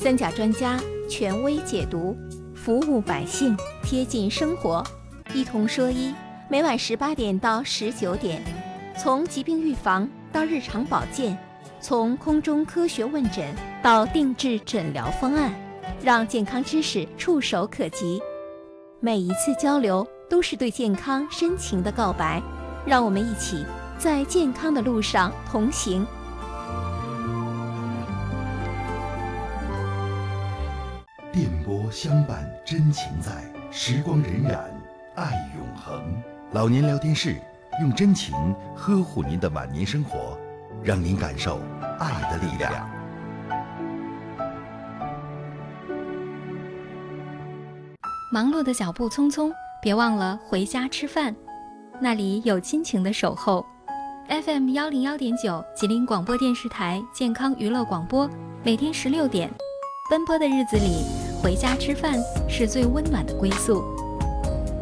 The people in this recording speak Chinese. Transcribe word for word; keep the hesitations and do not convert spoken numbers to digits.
三甲专家权威解读，服务百姓，贴近生活，一同说医。每晚十八点到十九点，从疾病预防到日常保健，从空中科学问诊到定制诊疗方案，让健康知识触手可及。每一次交流都是对健康深情的告白，让我们一起在健康的路上同行。 电波相伴，真情在，时光荏苒，爱永恒。老年聊天室，用真情呵护您的晚年生活，让您感受爱的力量。 忙碌的脚步匆匆，别忘了回家吃饭，那里有亲情的守候。F M 幺零幺点九，吉林广播电视台健康娱乐广播，每天十六点，奔波的日子里，回家吃饭是最温暖的归宿。